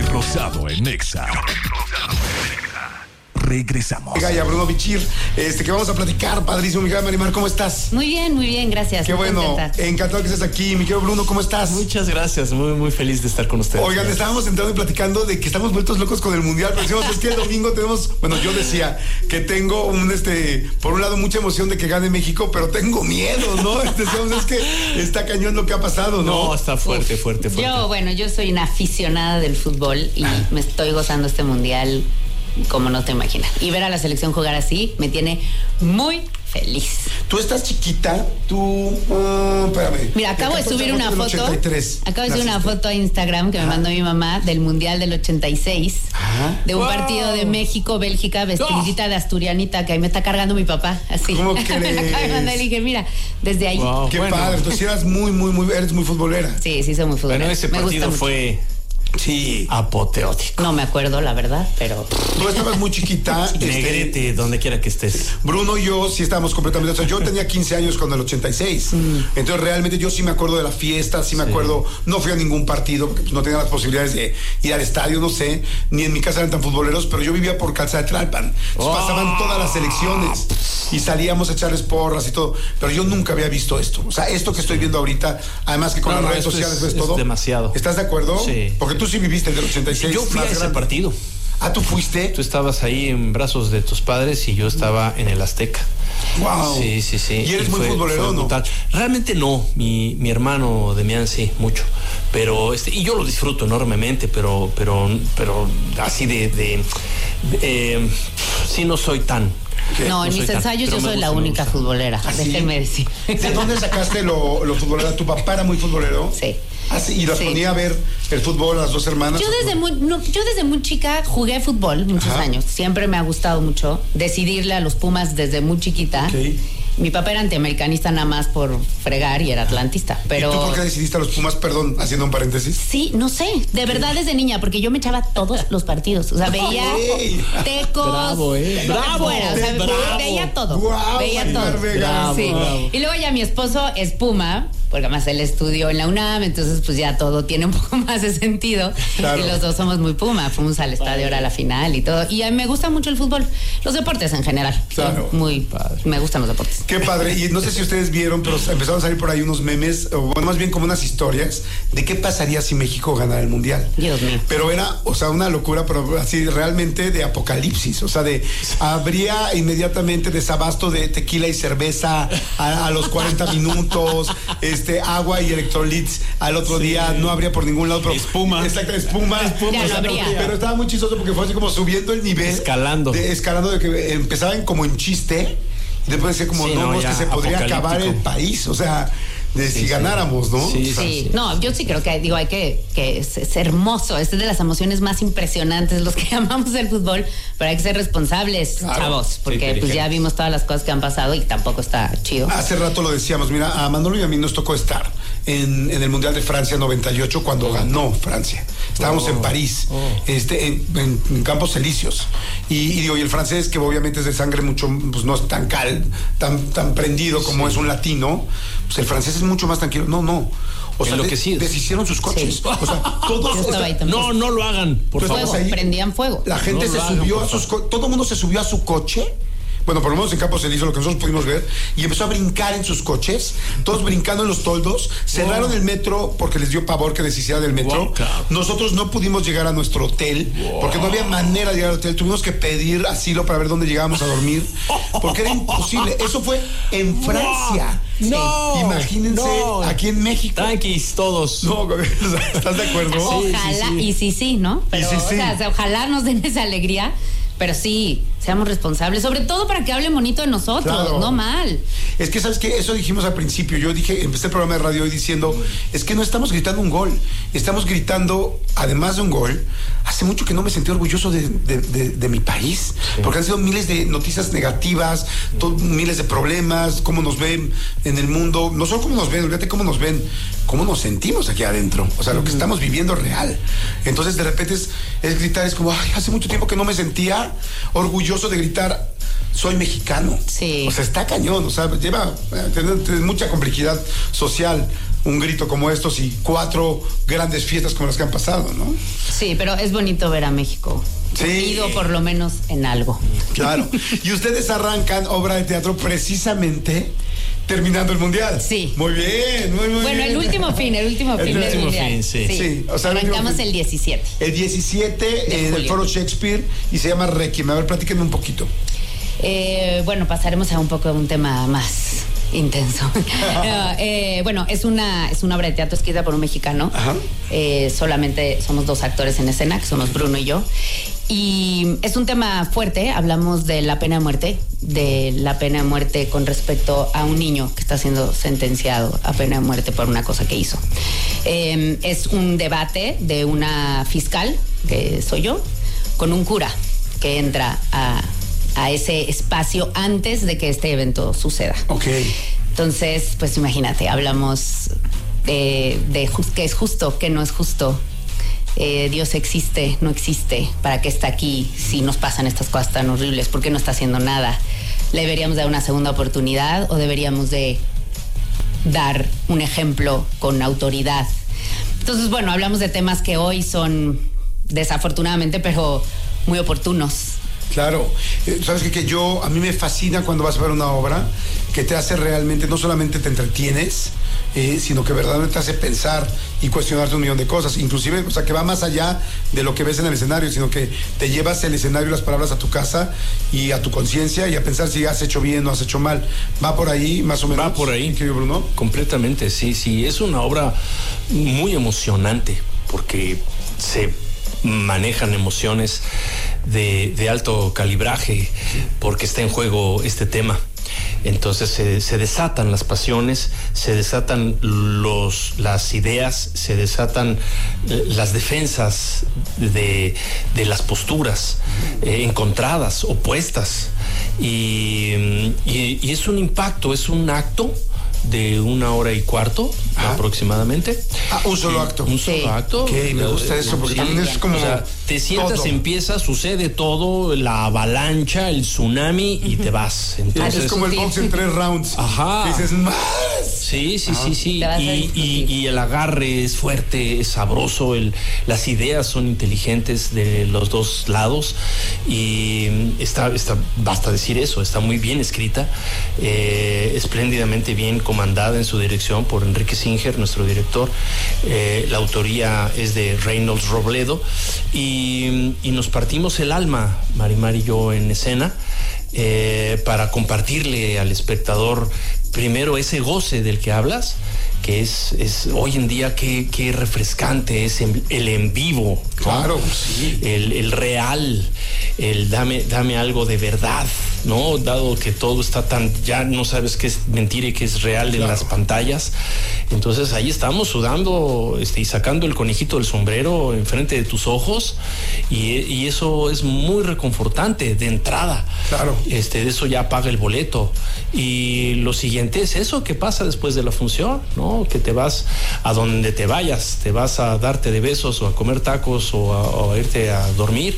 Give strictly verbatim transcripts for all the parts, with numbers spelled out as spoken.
Rosado en Nexa. Regresamos. Gaya, Bruno Bichir, este, que vamos a platicar, padrísimo. Mi querida Marimar, ¿cómo estás? Muy bien, muy bien, gracias. Qué muy bueno, contenta. encantado que estés aquí. Mi querido Bruno, ¿cómo estás? Muchas gracias, muy, muy feliz de estar con ustedes. Oigan, gracias. estábamos entrando y platicando de que estamos vueltos locos con el Mundial, pero decimos, es que el domingo tenemos, bueno, yo decía que tengo un, este, por un lado, mucha emoción de que gane México, pero tengo miedo, ¿no? Decíamos, es que está cañón lo que ha pasado, ¿no? No, está fuerte, Uf, fuerte, fuerte. Yo, bueno, yo soy una aficionada del fútbol y me estoy gozando este mundial como no te imaginas. Y ver a la selección jugar así me tiene muy feliz. Tú estás chiquita, tú... Uh, espérame. Mira, acabo de subir una foto. ochenta y tres. Acabo de subir una foto a Instagram que me mandó mi mamá del Mundial del ochenta y seis. Ajá. De un Wow. partido de México-Bélgica, vestidita de asturianita, que ahí me está cargando mi papá. Así. ¿Cómo Me crees? acaba de mandar y dije, mira, desde ahí. Wow. Qué Bueno. padre, entonces eras muy, muy, muy, eres muy futbolera. Sí, sí, soy muy futbolera. Bueno, ese Me gusta partido mucho. fue Sí. apoteótico. No me acuerdo, la verdad, pero... Tú estabas muy chiquita. este, Negrete, donde quiera que estés. Bruno y yo sí estábamos completamente... O sea, yo tenía quince años cuando el ochenta y seis. Entonces, realmente yo sí me acuerdo de la fiesta, sí me Sí. acuerdo... No fui a ningún partido, porque pues, no tenía las posibilidades de ir al estadio, no sé. Ni en mi casa eran tan futboleros, pero yo vivía por Calzada de Tlalpan. Entonces, Oh. pasaban todas las selecciones. Y salíamos a echarles porras y todo. Pero yo nunca había visto esto. O sea, esto que estoy viendo ahorita, además que con No, las no, redes esto sociales es- ves es todo. demasiado. ¿Estás de acuerdo? Sí. Porque tú sí viviste el del ochenta y seis. Yo fui a más ese grande. partido. Ah, ¿tú fuiste? Tú estabas ahí en brazos de tus padres y yo estaba en el Azteca. Wow. Sí, sí, sí. ¿Y eres muy fue- futbolero fue o no? brutal. Realmente no. Mi, mi hermano Demián sí, mucho. Pero este, y yo lo disfruto enormemente, pero, pero, pero así de, de, de eh, sí no soy tan. No, en soy mis tan, ensayos pero yo me soy la gusta, me única gusta. futbolera, ¿Ah, sí? déjenme decir. ¿De dónde sacaste lo, lo futbolera? ¿Tu papá era muy futbolero? Sí. Ah, sí, y las Sí. ponía a ver el fútbol a las dos hermanas. Yo desde muy, no, yo desde muy chica jugué fútbol muchos Ajá. años. Siempre me ha gustado mucho decidirle a los Pumas desde muy chiquita. Ok. Mi papá era antiamericanista nada más por fregar y era atlantista. Pero ¿Y tú por qué decidiste a los Pumas? Perdón, haciendo un paréntesis. sí, no sé, de verdad desde niña, porque yo me echaba todos los partidos. O sea, veía ¡Ey! Tecos, Bravo, eh. lo que Bravo, fuera, o sea, bravo. veía todo. Guau, veía Marimar todo. Vega. Bravo, Sí. bravo. Y luego ya mi esposo es Puma, porque además él estudió en la UNAM, entonces pues ya todo tiene un poco más de sentido. Claro. Y los dos somos muy Puma, fuimos al estadio ahora a la final y todo. Y a mí me gusta mucho el fútbol, los deportes en general. Soy Claro. muy Padre. me gustan los deportes. Qué padre. Y no sé si ustedes vieron, pero empezaron a salir por ahí unos memes, o bueno, más bien como unas historias de qué pasaría si México ganara el Mundial. Dios mío. Pero era, o sea, una locura, pero así realmente de apocalipsis. O sea, de habría inmediatamente desabasto de tequila y cerveza a, a los cuarenta minutos, este, agua y electrolits al otro Sí. día, no habría por ningún lado. Pero, Espuma. Exacto, espuma. Ya O no sea, habría. Pero estaba muy chistoso porque fue así como subiendo el nivel. Escalando. De, escalando de que empezaban como en chiste. Y después decía como, Sí, no, no, no, es que ya se podría acabar el apocalíptico. país. O sea, de si Sí, sí. ganáramos, ¿no? Sí, O sea, Sí, no, yo sí creo que, digo, hay que, que es, es hermoso, es de las emociones más impresionantes, los que amamos el fútbol, pero hay que ser responsables, Claro. chavos, porque Sí, pues sí. ya vimos todas las cosas que han pasado y tampoco está chido. Hace rato lo decíamos, mira, a Manolo y a mí nos tocó estar en, en el Mundial de Francia noventa y ocho cuando ganó Francia. Estábamos Oh, en París, oh. este, en, en- en Campos Elíseos. Y, y digo, y el francés, que obviamente es de sangre mucho, pues no es tan cal, tan, tan prendido como Sí. es un latino, pues el francés es mucho más tranquilo. No, no. O sea, Enloquecidos. de- deshicieron sus coches. Sí. O sea, todos. Yo estaba ahí también. No, no lo hagan, por Pues favor. vamos Fuego, ahí. prendían fuego. La gente No se lo hagan, subió por a sus favor. co- todo el mundo se subió a su coche. Bueno, por lo menos en Campos Elíseos, lo que nosotros pudimos ver, y empezó a brincar en sus coches, todos brincando en los toldos, cerraron el metro porque les dio pavor que deshiciera del metro. Wow, claro. Nosotros no pudimos llegar a nuestro hotel, porque no había manera de llegar al hotel, tuvimos que pedir asilo para ver dónde llegábamos a dormir, porque era imposible. Eso fue en Francia. No. Imagínense No. aquí en México. Tranquis todos. No, güey, ¿estás de acuerdo? Ojalá, sí, sí. y sí, sí, ¿no? Pero, sí, sí. O, sea, o sea, ojalá nos den esa alegría, pero sí, seamos responsables, sobre todo para que hablen bonito de nosotros, Claro. no mal. Es que, ¿sabes qué? Eso dijimos al principio. Yo dije, empecé el programa de radio hoy diciendo, es que no estamos gritando un gol. Estamos gritando, además de un gol, hace mucho que no me sentí orgulloso de, de- de- de mi país. Porque han sido miles de noticias negativas, to- miles de problemas, cómo nos ven en el mundo. No solo cómo nos ven, olvídate cómo nos ven, cómo nos sentimos aquí adentro. O sea, lo que estamos viviendo es real. Entonces, de repente es, es gritar, es como, ay, hace mucho tiempo que no me sentía orgulloso de gritar, soy mexicano. Sí. O sea, está cañón, o sea, lleva eh, tiene, tiene mucha complejidad social un grito como estos y cuatro grandes fiestas como las que han pasado, ¿no? Sí, pero es bonito ver a México Sí. unido por lo menos en algo. Claro. Y ustedes arrancan obra de teatro precisamente terminando el mundial. Sí. Muy bien, muy, muy Bueno, bien. el último fin, el último El fin del último mundial. fin, sí. Sí, o sea, el último Arrancamos fin. el diecisiete. El diecisiete De en el julio. Foro Shakespeare y se llama Requiem. A ver, platíquenme un poquito. Eh, bueno, pasaremos a un poco un tema más intenso. No, eh, bueno, es una, es una obra de teatro escrita por un mexicano. Ajá. Eh, solamente somos dos actores en escena, que somos Bruno y yo. Y es un tema fuerte, hablamos de la pena de muerte, de la pena de muerte con respecto a un niño que está siendo sentenciado a pena de muerte por una cosa que hizo. Eh, es un debate de una fiscal, que soy yo, con un cura que entra a, a ese espacio antes de que este evento suceda. Ok. Entonces, pues imagínate, hablamos de, de jus- qué es justo, qué no es justo. Eh, Dios existe, no existe, ¿para qué está aquí si nos pasan estas cosas tan horribles? ¿Por qué no está haciendo nada? ¿Le deberíamos dar una segunda oportunidad o deberíamos de dar un ejemplo con autoridad? Entonces, bueno, hablamos de temas que hoy son desafortunadamente, pero muy oportunos. Claro, eh, sabes que, que yo, a mí me fascina cuando vas a ver una obra que te hace realmente, no solamente te entretienes, eh, sino que verdaderamente te hace pensar y cuestionarte un millón de cosas, inclusive, o sea, que va más allá de lo que ves en el escenario, sino que te llevas el escenario y las palabras a tu casa y a tu conciencia y a pensar si has hecho bien o has hecho mal. ¿Va por ahí, más o menos? Va por ahí. Querido Bruno. Completamente, sí, sí. Es una obra muy emocionante porque se manejan emociones de, de alto calibraje porque está en juego este tema. Entonces se, se desatan las pasiones, se desatan los, las ideas, se desatan eh, las defensas de, de las posturas eh, encontradas, opuestas. Y, y, y es un impacto, es un acto de una hora y cuarto Ah. aproximadamente. Ah, un solo Y acto. Un solo Sí. acto. Ok, me gusta eso, porque también es como O sea, te sientas, todo. empieza, sucede todo, la avalancha, el tsunami y te vas. Entonces, Es como el box en tres rounds. Ajá. Que dices, más. Sí, sí, sí, sí. Te vas a Y, discutir. y- y el agarre es fuerte, es sabroso, el, las ideas son inteligentes de los dos lados y está, está, basta decir eso, está muy bien escrita, eh, espléndidamente bien comandada en su dirección por Enrique Singer, nuestro director. Eh, la autoría es de Reynolds Robledo y, y nos partimos el alma, Marimar y yo, en escena. Eh, para compartirle al espectador primero ese goce del que hablas, que es, es hoy en día qué, qué refrescante es en- el en vivo, ¿no? Claro, sí. el, el real, el dame, dame algo de verdad, ¿no? Dado que todo está tan, ya no sabes qué es mentira y qué es real en Claro. las pantallas. Entonces ahí estamos sudando este, y sacando el conejito del sombrero enfrente de tus ojos y, y eso es muy reconfortante de entrada. Claro. Este, de eso ya paga el boleto. Y lo siguiente es eso que pasa después de la función, ¿no? Que te vas a donde te vayas, te vas a darte de besos o a comer tacos o a, o a irte a dormir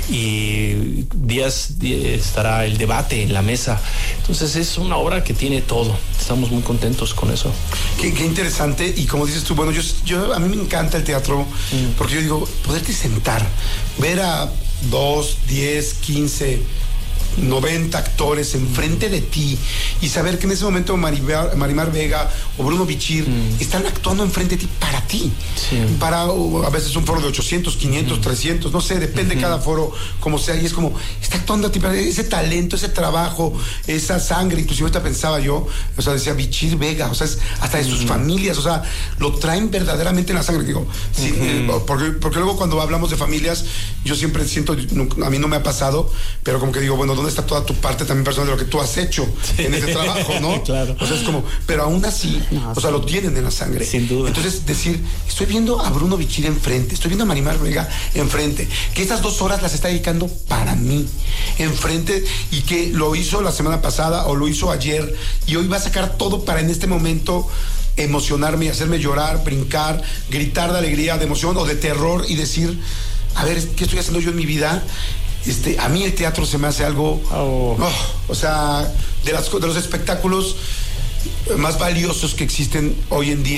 y días, días estará el debate en la mesa. Entonces es una obra que tiene todo. Estamos muy contentos con eso. Qué, qué interesante, y como dices tú, bueno, yo, yo a mí me encanta el teatro, porque yo digo, poderte sentar, ver a dos, diez, quince, noventa actores enfrente de ti y saber que en ese momento Maribel, Marimar Vega o Bruno Bichir están actuando enfrente de ti para ti, Sí. para o a veces un foro de ochocientos, quinientos, trescientos, no sé, depende cada foro como sea, y es como, está actuando a ti, para ese talento, ese trabajo, esa sangre, inclusive ahorita pensaba yo, o sea, decía Bichir Vega, o sea, es hasta de sus familias, o sea, lo traen verdaderamente en la sangre, digo, sí, eh, porque, porque luego cuando hablamos de familias, yo siempre siento, no, a mí no me ha pasado, pero como que digo, bueno, ¿dónde está toda tu parte también personal de lo que tú has hecho en este trabajo, no? Claro. O sea, es como, pero aún así, No, o sea, sí. lo tienen en la sangre. Sin duda. Entonces, decir, estoy viendo a Bruno Bichir enfrente, estoy viendo a Marimar Vega enfrente, que estas dos horas las está dedicando para mí, enfrente, y que lo hizo la semana pasada o lo hizo ayer, y hoy va a sacar todo para en este momento emocionarme y hacerme llorar, brincar, gritar de alegría, de emoción o de terror y decir, a ver, ¿qué estoy haciendo yo en mi vida? Este, a mí el teatro se me hace algo, Oh. oh, o sea, de, las, de los espectáculos más valiosos que existen hoy en día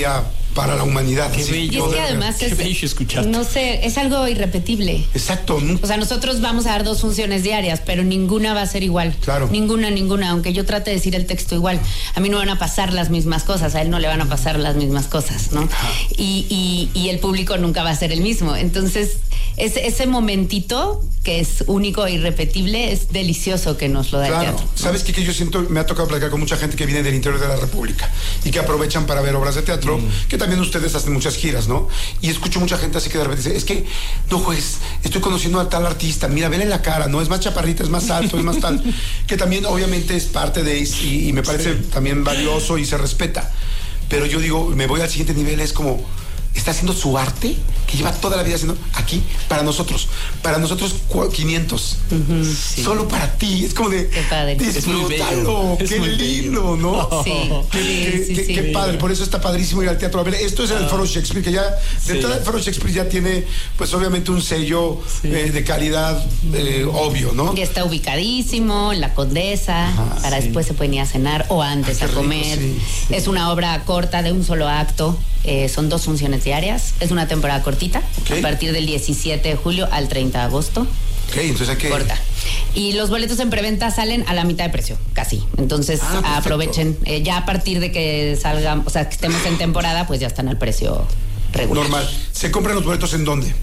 para la humanidad. Qué Sí, bello. Y es que además Qué es, bello escucharte. no sé, es algo irrepetible. Exacto. O sea, nosotros vamos a dar dos funciones diarias, pero ninguna va a ser igual. Claro. Ninguna, ninguna, aunque yo trate de decir el texto igual. A mí no van a pasar las mismas cosas, a él no le van a pasar las mismas cosas, ¿no? Y, y, y el público nunca va a ser el mismo. Entonces, ese, ese momentito que es único e irrepetible es delicioso que nos lo da Claro. el teatro, ¿no? ¿Sabes qué? Que yo siento, me ha tocado platicar con mucha gente que viene del interior de la República y que aprovechan para ver obras de teatro, mm. que también ustedes hacen muchas giras, ¿no? Y escucho mucha gente así que de repente dice, es que, no juez, estoy conociendo a tal artista, mira, vele la cara, ¿no? Es más chaparrita, es más alto, es más tal, que también obviamente es parte de, y, y me parece sí. también valioso y se respeta. Pero yo digo, me voy al siguiente nivel, es como, está haciendo su arte, que lleva toda la vida haciendo aquí, para nosotros, para nosotros quinientos, uh-huh, sí. solo para ti, es como de, qué padre. Disfrútalo, qué lindo, ¿no? Sí, qué, sí, sí, qué, sí, qué sí. padre, por eso está padrísimo ir al teatro. A ver, esto es el ah, Foro Shakespeare, que ya, de sí. entrada el Foro Shakespeare ya tiene, pues obviamente un sello sí. eh, de calidad eh, obvio, ¿no? Y está ubicadísimo en la Condesa, ajá, para sí. después se pueden ir a cenar o antes ah, a comer. Rico, sí, sí. Es una obra corta de un solo acto. Eh, son dos funciones diarias. Es una temporada cortita, okay. a partir del diecisiete de julio al treinta de agosto. Ok, entonces hay que... Corta. Y los boletos en preventa salen a la mitad de precio, casi. Entonces ah, aprovechen. Eh, ya a partir de que salgan, o sea, que estemos en temporada, pues ya están al precio regular. Normal. ¿Se compran los boletos en dónde?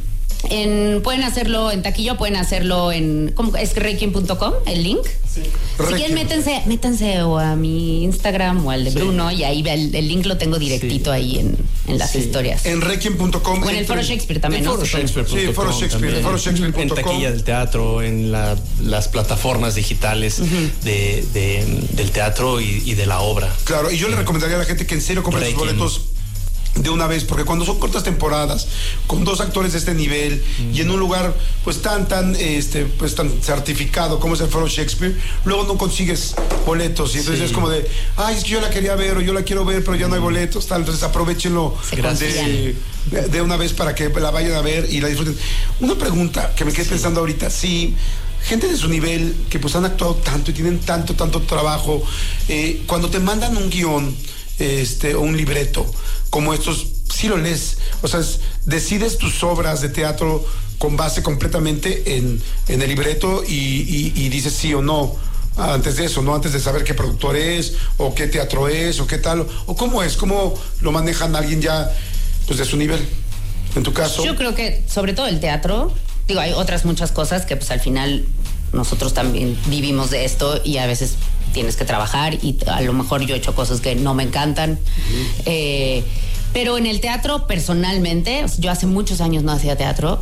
En, pueden hacerlo en taquilla, pueden hacerlo en, ¿cómo? Es requiem punto com, el link. Sí. Si quieren, métanse, métanse o a mi Instagram o al de Bruno, sí. y ahí el, el link lo tengo directito sí. ahí en, en las sí. historias. En requiem punto com. O en el Foro Shakespeare también, ¿no? Foro Shakespeare. Sí, Foro Shakespeare. Foro Shakespeare punto com. En taquilla del teatro, en la, las plataformas digitales uh-huh. de, de, del teatro y, y de la obra. Claro, y yo le recomendaría a la gente que en serio compre sus boletos de una vez, porque cuando son cortas temporadas con dos actores de este nivel mm. y en un lugar pues tan tan este pues tan certificado como es el Foro Shakespeare, luego no consigues boletos y entonces sí. es como de ay, es que yo la quería ver o yo la quiero ver pero ya mm. no hay boletos, tal, entonces aprovechenlo de, de, de una vez para que la vayan a ver y la disfruten. Una pregunta que me quedé sí. pensando ahorita, si gente de su nivel que pues han actuado tanto y tienen tanto tanto trabajo, eh, cuando te mandan un guión este o un libreto como estos, sí lo lees, o sea, es, decides tus obras de teatro con base completamente en, en el libreto y, y, y dices sí o no antes de eso, no antes de saber qué productor es o qué teatro es o qué tal, o, o cómo es, cómo lo manejan alguien ya pues de su nivel, en tu caso. Yo creo que sobre todo el teatro, digo, hay otras muchas cosas que pues al final nosotros también vivimos de esto y a veces tienes que trabajar y a lo mejor yo he hecho cosas que no me encantan. Uh-huh. Eh, pero en el teatro, personalmente, yo hace muchos años no hacía teatro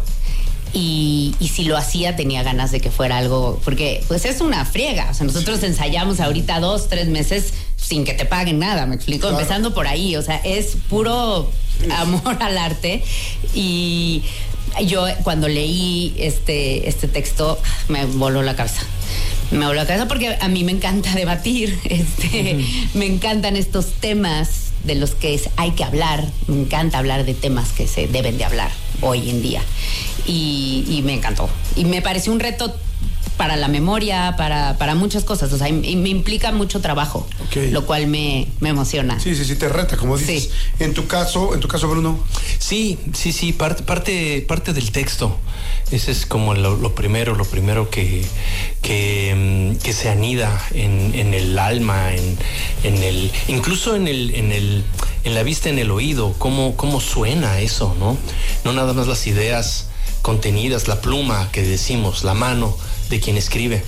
y, y si lo hacía tenía ganas de que fuera algo, porque pues es una friega. O sea, nosotros sí. ensayamos ahorita dos, tres meses sin que te paguen nada, ¿me explico? Claro. Empezando por ahí, o sea, es puro amor al arte y... Yo cuando leí este, este texto me voló la cabeza. Me voló la cabeza porque a mí me encanta debatir, este, uh-huh. me encantan estos temas de los que hay que hablar, me encanta hablar de temas que se deben de hablar hoy en día. Y, y me encantó. Y me pareció un reto para la memoria, para, para muchas cosas, o sea, y, y me implica mucho trabajo, okay. lo cual me, me emociona. Sí, sí, sí, te reta, como dices. Sí. En tu caso, en tu caso, Bruno. Sí, sí, sí, parte, parte, parte del texto. Ese es como lo, lo primero, lo primero que, que, que se anida en, en el alma, en, en el, incluso en el, en el, en la vista, en el oído, cómo, cómo suena eso, ¿no? No nada más las ideas contenidas, la pluma que decimos, la mano de quien escribe.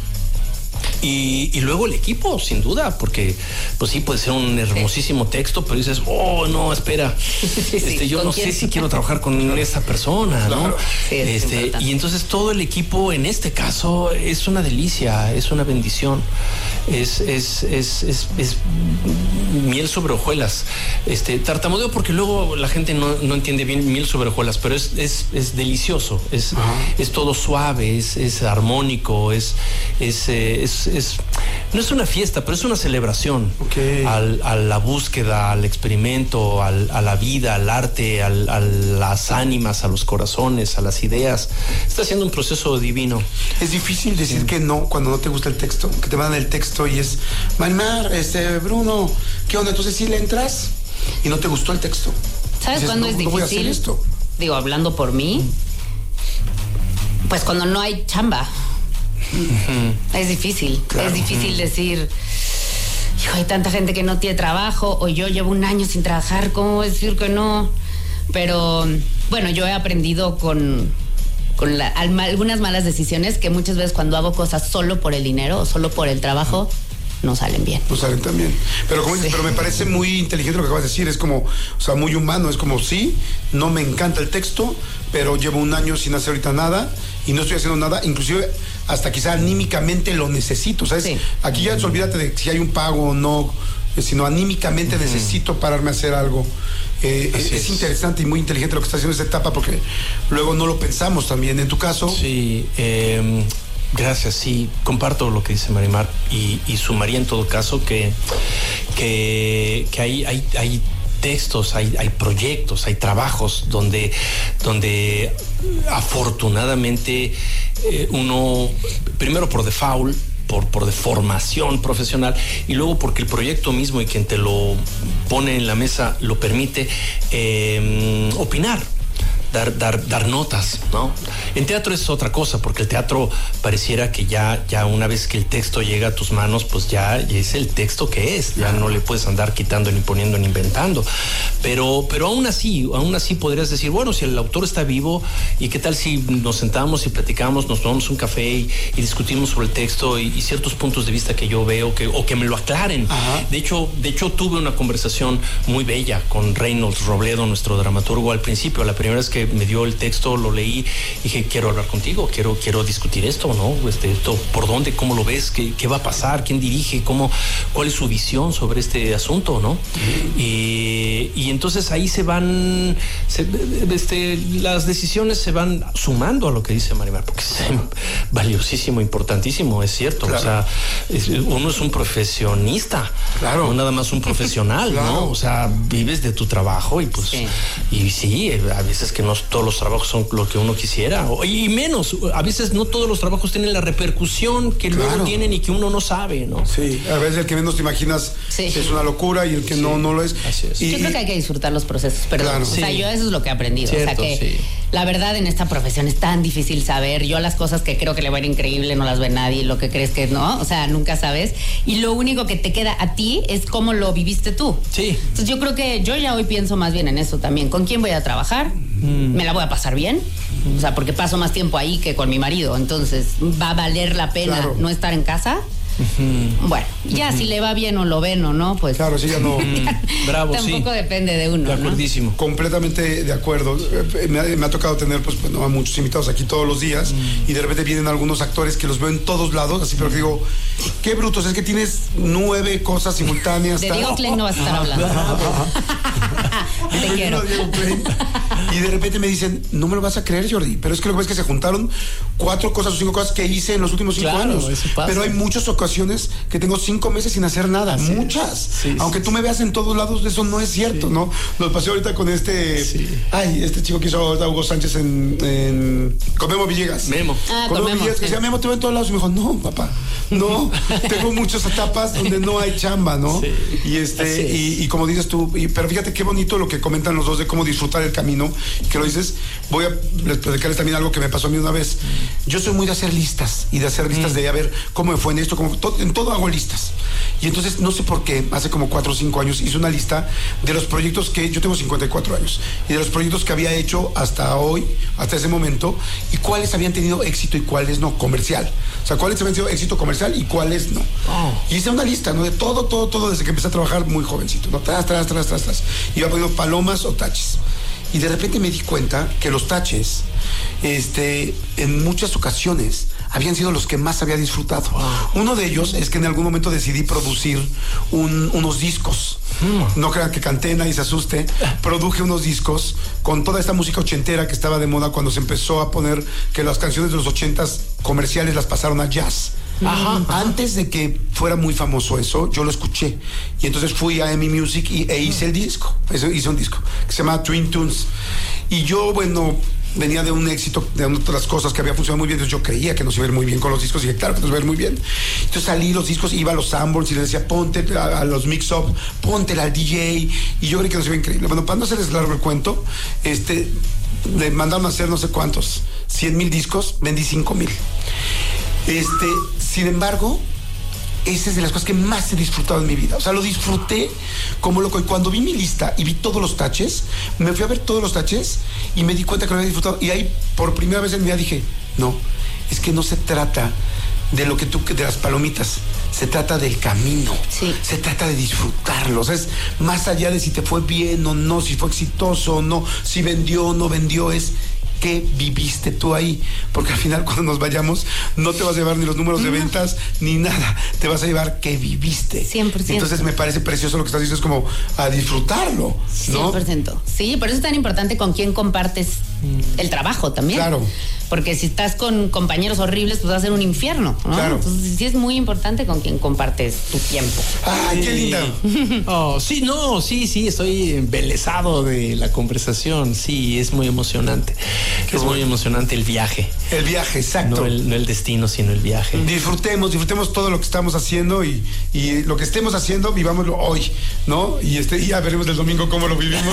Y, y luego el equipo, sin duda, porque pues sí, puede ser un hermosísimo sí. texto, pero dices, oh, no, espera, sí, este, yo no sé si quiero trabajar con claro. esta persona, ¿no? Claro. Sí, este, y entonces todo el equipo, en este caso, es una delicia, es una bendición, es, es, es, es, es miel sobre hojuelas. Este, tartamudeo porque luego la gente no, no entiende bien miel sobre hojuelas, pero es, es, es delicioso, es, es todo suave, es, es armónico, es, es, es Es, no es una fiesta, pero es una celebración okay. al, a la búsqueda, al experimento, al, a la vida, al arte, al, a las ánimas, a los corazones, a las ideas. Está haciendo un proceso divino. Es difícil decir sí. que no cuando no te gusta el texto, que te mandan el texto y es, Marimar, este, Bruno, ¿qué onda? Entonces sí le entras y no te gustó el texto. ¿Sabes dices, cuándo no, es no voy a hacer difícil? esto. Digo, hablando por mí, pues cuando no hay chamba. Es difícil. Claro. Es difícil decir, hijo, hay tanta gente que no tiene trabajo, o yo llevo un año sin trabajar, ¿cómo decir que no? Pero bueno, yo he aprendido con, con la, al, algunas malas decisiones que muchas veces cuando hago cosas solo por el dinero o solo por el trabajo, no salen bien. No salen tan bien. Pero, como dices, Sí. pero me parece muy inteligente lo que acabas de decir. Es como, o sea, muy humano. Es como, sí, no me encanta el texto, pero llevo un año sin hacer ahorita nada y no estoy haciendo nada. Inclusive, hasta quizá anímicamente lo necesito, ¿sabes? Sí. Aquí ya olvídate de si hay un pago o no, sino anímicamente uh-huh. necesito pararme a hacer algo. Eh, es, es interesante y muy inteligente lo que está haciendo esta etapa porque luego no lo pensamos también. En tu caso... Sí, eh... Gracias, sí, comparto lo que dice Marimar y, y sumaría en todo caso que, que, que hay, hay, hay textos, hay, hay proyectos, hay trabajos donde, donde afortunadamente eh, uno, primero por default, por, por de formación profesional y luego porque el proyecto mismo y quien te lo pone en la mesa lo permite eh, opinar. Dar, dar, dar notas, ¿no? En teatro es otra cosa, porque el teatro pareciera que ya, ya una vez que el texto llega a tus manos, pues ya es el texto que es, ya no le puedes andar quitando ni poniendo ni inventando. Pero, pero aún así, aún así podrías decir, bueno, si el autor está vivo, ¿y qué tal si nos sentamos y platicamos, nos tomamos un café y, y discutimos sobre el texto y, y ciertos puntos de vista que yo veo que, o que me lo aclaren? Ajá. De hecho, de hecho, tuve una conversación muy bella con Reynolds Robledo, nuestro dramaturgo, al principio, la primera vez que me dio el texto, lo leí, dije, quiero hablar contigo, quiero, quiero discutir esto, ¿no? Este, esto, ¿por dónde? ¿Cómo lo ves? ¿Qué, qué va a pasar? ¿Quién dirige? ¿Cómo, cuál es su visión sobre este asunto, no? Uh-huh. Y, y entonces ahí se van, se, este, las decisiones se van sumando a lo que dice Marimar, porque es valiosísimo, importantísimo, es cierto. Claro. O sea, es, uno es un profesionista, claro. No nada más un profesional, claro. ¿no? O sea, vives de tu trabajo y pues, sí. y sí, a veces que no todos los trabajos son lo que uno quisiera, y menos, a veces no todos los trabajos tienen la repercusión que claro. luego tienen y que uno no sabe, ¿no? Sí, a veces el que menos te imaginas sí. es una locura y el que sí. no, no lo es. Así es. Y, yo creo que hay que disfrutar los procesos, perdón. Claro. O sea, sí. yo eso es lo que he aprendido. Cierto, o sea, que sí. la verdad en esta profesión es tan difícil saber. Yo las cosas que creo que le va a ir increíble no las ve nadie, lo que crees que no, o sea, nunca sabes. Y lo único que te queda a ti es cómo lo viviste tú. Sí. Entonces yo creo que yo ya hoy pienso más bien en eso también. ¿Con quién voy a trabajar? Mm. ¿Me la voy a pasar bien? Mm. O sea, porque paso más tiempo ahí que con mi marido. Entonces, ¿va a valer la pena claro. no estar en casa? Uh-huh. Bueno, ya uh-huh. si le va bien o lo ven o no, pues... Claro, sí, ya no... Bravo, tampoco sí. depende de uno, de acuerdísimo. ¿no? Completamente de acuerdo. Me ha, me ha tocado tener, pues, bueno, a muchos invitados aquí todos los días uh-huh. y de repente vienen algunos actores que los veo en todos lados, así, pero que digo, qué brutos, es que tienes nueve cosas simultáneas. De Diego Klein no vas a estar hablando. Te quiero. Y de repente me dicen, no me lo vas a creer, Jordi, pero es que lo que ves es que se juntaron cuatro cosas o cinco cosas que hice en los últimos cinco claro, años. Eso pasa. Pero hay muchas ocasiones que tengo cinco meses sin hacer nada, Así muchas. Sí, Aunque sí, tú me veas en todos lados, eso no es cierto, sí. ¿no? Lo pasé ahorita con este, sí. ay, este chico que hizo ahorita Hugo Sánchez en, en con Memo Villegas. Memo. Ah, con con Memo Memo, Villegas, sí. que decía, Memo, te veo en todos lados. Y me dijo, no, papá, no, tengo muchas etapas donde no hay chamba, ¿no? Sí. Y este, y, y como dices tú, y, pero fíjate qué bonito lo que comentan los dos de cómo disfrutar el camino, que lo dices. Voy a platicarles también algo que me pasó a mí una vez. Yo soy muy de hacer listas y de hacer listas mm. de a ver cómo me fue en esto, como to, en todo hago listas. Y entonces, no sé por qué, hace como cuatro o cinco años hice una lista de los proyectos que, yo tengo cincuenta y cuatro años, y de los proyectos que había hecho hasta hoy, hasta ese momento, y cuáles habían tenido éxito y cuáles no, comercial. O sea, cuáles habían tenido éxito comercial y cuáles no. Oh. Y hice una lista, ¿no? De todo, todo, todo, desde que empecé a trabajar muy jovencito, ¿no? Tras, tras, tras, tras, tras. Iba poniendo palomas o taches. Y de repente me di cuenta que los taches, este, en muchas ocasiones, habían sido los que más había disfrutado. Wow. Uno de ellos es que en algún momento decidí producir un, unos discos. Mm. No crean que canté, nadie se asuste. Produje unos discos con toda esta música ochentera que estaba de moda cuando se empezó a poner que las canciones de los ochentas comerciales las pasaron a jazz. Ajá, ajá. Antes de que fuera muy famoso eso, yo lo escuché. Y entonces fui a E M I Music y, e hice el disco. Hice un disco que se llama Twin Tunes. Y yo, bueno, venía de un éxito, de otras cosas que había funcionado muy bien, entonces yo creía que nos iba a ir muy bien con los discos, y dije, claro que nos va a ir muy bien. Entonces salí los discos, iba a los Sanborns y les decía, ponte a, a los mix-up, póntela al D J, y yo creí que nos iba increíble. Bueno, para no hacerles largo el cuento, este, le mandaron a hacer no sé cuántos, cien mil discos, vendí cinco mil. Este, sin embargo, esa es de las cosas que más he disfrutado en mi vida. O sea, lo disfruté como loco. Y cuando vi mi lista y vi todos los taches, me fui a ver todos los taches y me di cuenta que lo había disfrutado. Y ahí, por primera vez en mi vida, dije, no, es que no se trata de lo que tú, de las palomitas, se trata del camino. Sí. Se trata de disfrutarlo. O sea, es más allá de si te fue bien o no, si fue exitoso o no, si vendió o no vendió, es ¿qué viviste tú ahí? Porque al final, cuando nos vayamos, no te vas a llevar ni los números de ventas ni nada. Te vas a llevar qué viviste. cien por ciento. Entonces me parece precioso lo que estás diciendo, es como a disfrutarlo, ¿no? cien por ciento. Sí, por eso es tan importante con quién compartes el trabajo también. Claro. Porque si estás con compañeros horribles, pues va a ser un infierno, ¿no? Claro. Entonces sí es muy importante con quién compartes tu tiempo. ¡Ay, qué linda! Oh, sí, no, sí, sí, estoy embelesado de la conversación. Sí, es muy emocionante. Qué es bueno. muy emocionante el viaje. El viaje, exacto. No el, no el destino, sino el viaje. Disfrutemos, disfrutemos todo lo que estamos haciendo y, y lo que estemos haciendo, vivámoslo hoy, ¿no? Y este y ya veremos el domingo cómo lo vivimos.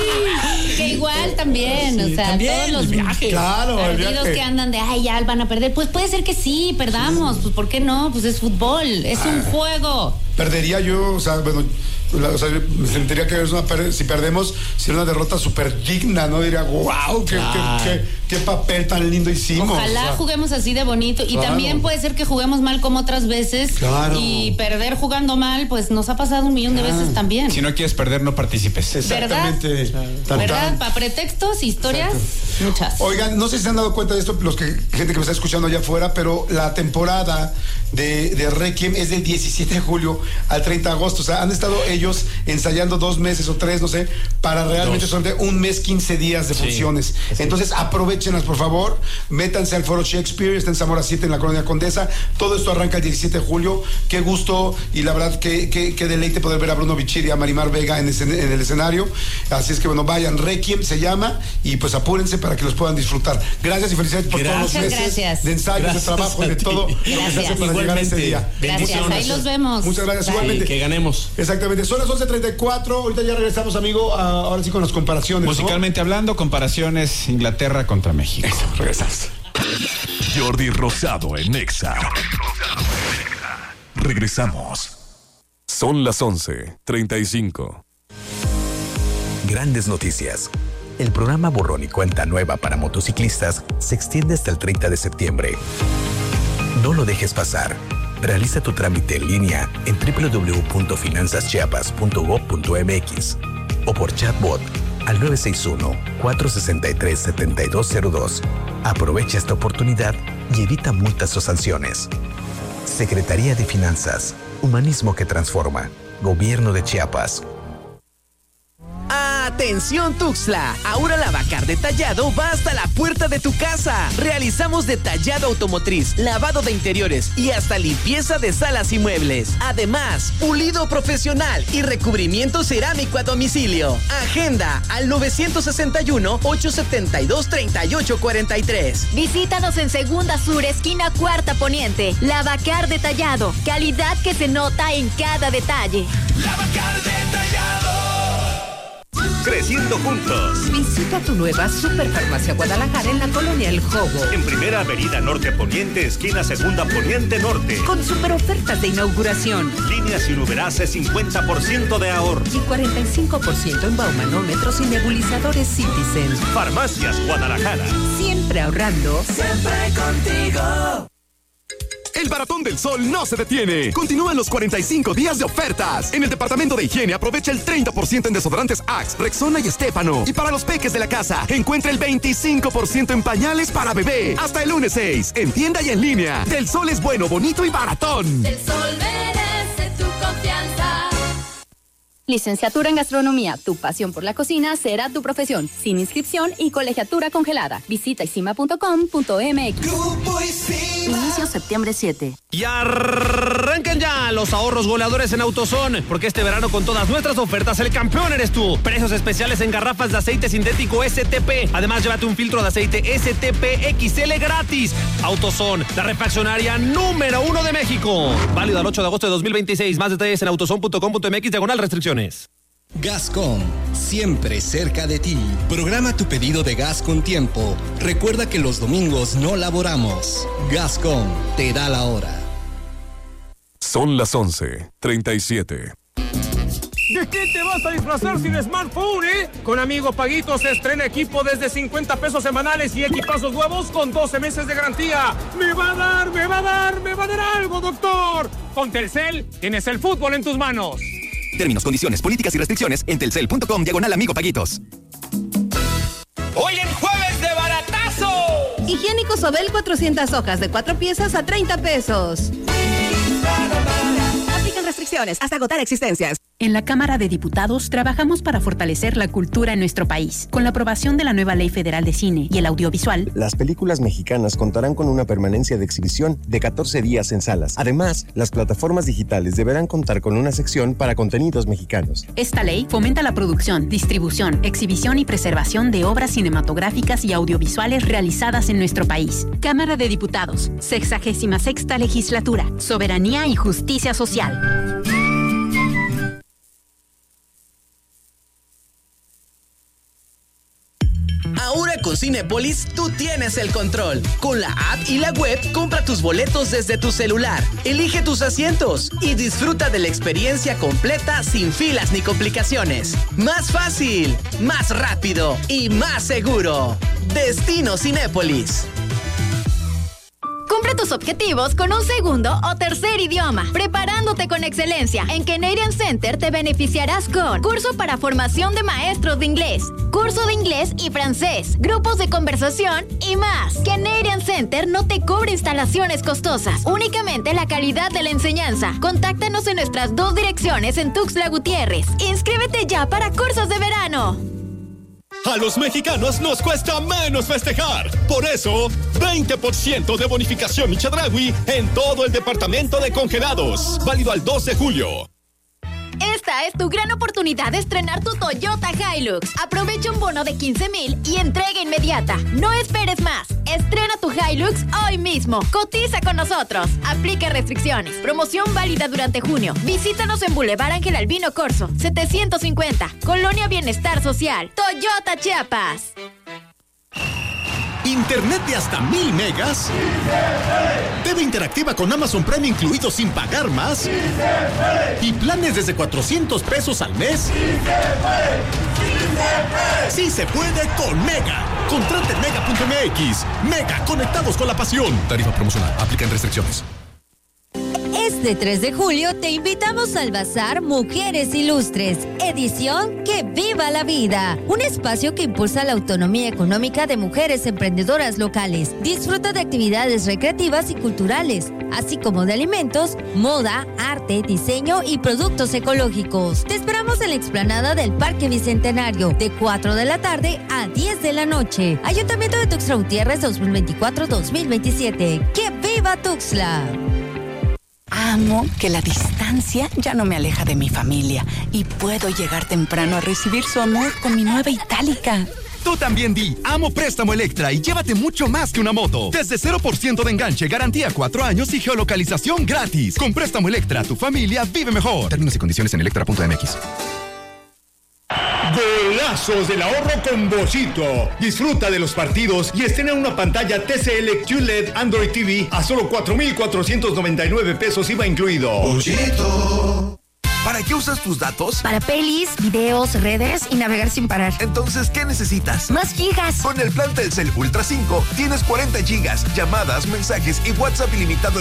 Que igual también, Sí, o sea, también, todos los el viaje. Claro, el partidos viaje. que andan de, ay, ya van a perder, pues puede ser que sí, perdamos, pues ¿por qué no? Pues es fútbol, es un juego. Perdería yo, o sea, bueno, la- o sea, me sentiría que es una per- si perdemos, sería una derrota súper digna, ¿no? Diría, wow, qué, Claro. qué, qué, qué papel tan lindo hicimos. Ojalá O sea, juguemos así de bonito. Y Claro. también puede ser que juguemos mal como otras veces. Claro. Y perder jugando mal, pues nos ha pasado un millón de veces también. Si no quieres perder, no participes. Exactamente. Tan, ¿Verdad? tan. Para pretextos, historias, muchas. Oigan, no sé si se han dado cuenta de esto, los que gente que me está escuchando allá afuera, pero la temporada de, de Requiem es del diecisiete de julio al treinta de agosto. O sea, han estado ellos ensayando dos meses o tres, no sé, para realmente Dos. solamente un mes, quince días de Sí, funciones. así Entonces, aprovechenlas, por favor. Métanse al Foro Shakespeare, está en Zamora siete, en la Colonia Condesa. Todo esto arranca el diecisiete de julio. Qué gusto y la verdad, qué, qué, qué deleite poder ver a Bruno Bichir y a Marimar Vega en, escen- en el escenario. Así es que, bueno, vayan. Requiem se llama y pues apúrense para que los puedan disfrutar. Gracias y felicidades por todos los Gracias. meses Gracias. de ensayo, de Gracias trabajo, a de ti. todo lo que se Gracias. hace para llegar a ese Igualmente. día. Gracias, Muchas ahí los vemos. Muchas gracias, Bye. igualmente. Sí, que ganemos. Exactamente, son las once treinta y cuatro. Ahorita ya regresamos, amigo. a- ahora sí con las comparaciones, ¿no? Musicalmente hablando, comparaciones Inglaterra contra México. Eso, regresamos. Jordi Rosado en Exa. Regresamos. Son las once treinta y cinco. Grandes noticias. El programa Borrón y Cuenta Nueva para motociclistas se extiende hasta el treinta de septiembre. No lo dejes pasar. Realiza tu trámite en línea en doble u doble u doble u punto finanzas chiapas punto gob punto m x o por chatbot al nueve seis uno, cuatro seis tres, siete dos cero dos. Aprovecha esta oportunidad y evita multas o sanciones. Secretaría de Finanzas. Humanismo que transforma. Gobierno de Chiapas. Atención Tuxtla, ahora la Bacar Detallado va hasta la puerta de tu casa. Realizamos detallado automotriz, lavado de interiores y hasta limpieza de salas y muebles. Además, pulido profesional y recubrimiento cerámico a domicilio. Agenda al nueve seis uno, ocho siete dos, tres ocho cuatro tres. Visítanos en Segunda Sur, esquina Cuarta Poniente. La Bacar Detallado, calidad que se nota en cada detalle. Creciendo juntos. Visita tu nueva Superfarmacia Guadalajara en la colonia El Jobo. En Primera Avenida Norte Poniente, esquina Segunda Poniente Norte. Con super ofertas de inauguración. Líneas sin Uberase, cincuenta por ciento de ahorro. Y cuarenta y cinco por ciento en baumanómetros y nebulizadores Citizen. Farmacias Guadalajara. Siempre ahorrando. Siempre contigo. El Maratón del Sol no se detiene. Continúan los cuarenta y cinco días de ofertas. En el departamento de higiene aprovecha el treinta por ciento en desodorantes Axe, Rexona y Estefano. Y para los peques de la casa, encuentra el veinticinco por ciento en pañales para bebé. Hasta el lunes seis, en tienda y en línea. Del Sol es bueno, bonito y baratón. El sol merece tu confianza. Licenciatura en Gastronomía, tu pasión por la cocina será tu profesión, sin inscripción y colegiatura congelada. Visita isima punto com punto m x. Inicio septiembre siete. Y arrancan ya los ahorros goleadores en AutoZone, porque este verano con todas nuestras ofertas el campeón eres tú. Precios especiales en garrafas de aceite sintético S T P. Además, llévate un filtro de aceite S T P X L gratis. AutoZone, la refaccionaria número uno de México. Válido al ocho de agosto de dos mil veintiséis. Más detalles en autozone punto com punto m x diagonal restricciones. Gascom, siempre cerca de ti. Programa tu pedido de gas con tiempo. Recuerda que los domingos no laboramos. Gascom te da la hora. Son las once treinta y siete. ¿De qué te vas a disfrazar sin smartphone, eh? Con Amigo Paguitos se estrena equipo desde cincuenta pesos semanales y equipazos nuevos con doce meses de garantía. ¡Me va a dar, me va a dar, me va a dar algo, doctor! Con Telcel tienes el fútbol en tus manos. Términos, condiciones, políticas y restricciones en telcel punto com diagonal Amigo Paguitos. ¡Hoy en jueves de baratazo! Higiénico Sobel cuatrocientas hojas de cuatro piezas a treinta pesos. Aplican restricciones hasta agotar existencias. En la Cámara de Diputados trabajamos para fortalecer la cultura en nuestro país. Con la aprobación de la nueva Ley Federal de Cine y el audiovisual, las películas mexicanas contarán con una permanencia de exhibición de catorce días en salas. Además, las plataformas digitales deberán contar con una sección para contenidos mexicanos. Esta ley fomenta la producción, distribución, exhibición y preservación de obras cinematográficas y audiovisuales realizadas en nuestro país. Cámara de Diputados, sexagésima sexta legislatura, soberanía y justicia social. Ahora con Cinépolis tú tienes el control. Con la app y la web compra tus boletos desde tu celular, elige tus asientos y disfruta de la experiencia completa sin filas ni complicaciones. Más fácil, más rápido y más seguro. Destino Cinépolis. Cumple tus objetivos con un segundo o tercer idioma, preparándote con excelencia. En Canadian Center te beneficiarás con curso para formación de maestros de inglés, curso de inglés y francés, grupos de conversación y más. Canadian Center no te cobra instalaciones costosas, únicamente la calidad de la enseñanza. Contáctanos en nuestras dos direcciones en Tuxtla Gutiérrez. Inscríbete ya para cursos de verano. A los mexicanos nos cuesta menos festejar. Por eso, veinte por ciento de bonificación Chedraui en todo el departamento de congelados. Válido al dos de julio. Esta es tu gran oportunidad de estrenar tu Toyota Hilux. Aprovecha un bono de quince mil y entrega inmediata. No esperes más. Estrena tu Hilux hoy mismo. Cotiza con nosotros. Aplica restricciones. Promoción válida durante junio. Visítanos en Boulevard Ángel Albino Corzo, setecientos cincuenta. Colonia Bienestar Social. Toyota Chiapas. ¿Internet de hasta mil megas? ¡Sí T V interactiva con Amazon Prime incluido sin pagar más. ¡Sí ¿Y planes desde cuatrocientos pesos al mes? ¡Sí se puede! ¡Sí se puede con Mega! Contrate en mega punto m x. Mega, conectados con la pasión. Tarifa promocional. Aplican restricciones. Este tres de julio te invitamos al Bazar Mujeres Ilustres, edición Que Viva la Vida, un espacio que impulsa la autonomía económica de mujeres emprendedoras locales. Disfruta de actividades recreativas y culturales, así como de alimentos, moda, arte, diseño y productos ecológicos. Te esperamos en la explanada del Parque Bicentenario, de cuatro de la tarde a diez de la noche. Ayuntamiento de Tuxtla Gutiérrez dos mil veinticuatro dos mil veintisiete. ¡Que viva Tuxtla! Amo que la distancia ya no me aleja de mi familia y puedo llegar temprano a recibir su amor con mi nueva Itálica. Tú también di Amo Préstamo Electra y llévate mucho más que una moto. Desde cero por ciento de enganche, garantía cuatro años y geolocalización gratis. Con Préstamo Electra, tu familia vive mejor. Términos y condiciones en electra punto m x. Golazos del ahorro con Bollito. Disfruta de los partidos y estrena una pantalla T C L Q L E D Android T V a solo cuatro mil cuatrocientos noventa y nueve pesos I V A incluido. Bollito. ¿Para qué usas tus datos? Para pelis, videos, redes y navegar sin parar. Entonces, ¿qué necesitas? Más gigas. Con el plan Telcel Ultra cinco tienes cuarenta gigas, llamadas, mensajes y WhatsApp ilimitado